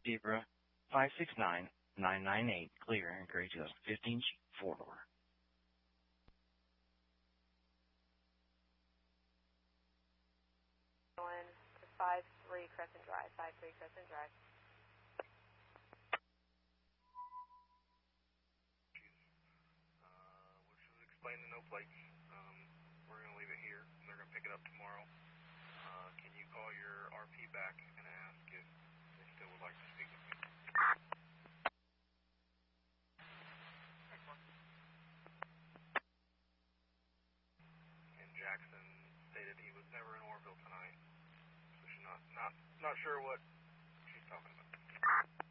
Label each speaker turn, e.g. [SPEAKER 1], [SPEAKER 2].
[SPEAKER 1] Zebra 569998, clear, and grade 2015 Jeep 4-door.
[SPEAKER 2] Going to 53 Crescent Drive, 53 Crescent Drive.
[SPEAKER 3] Which is explain the no plates. We're going to leave it here, and they're going to pick it up tomorrow. Can you call your RP back and ask if they still would like to speak with me? And Jackson stated he was never in Orville tonight, so she's not sure what